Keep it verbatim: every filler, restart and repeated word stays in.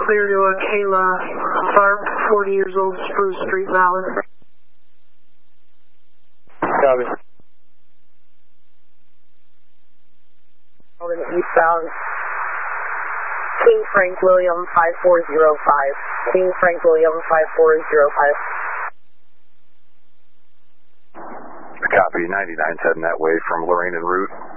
clear to a Kayla Farm, forty years old, Spruce Street, Valid. Copy. Eastbound. King Frank William five four zero five. King Frank William five four zero five. Copy, ninety-nine's heading that way from Lorraine en route.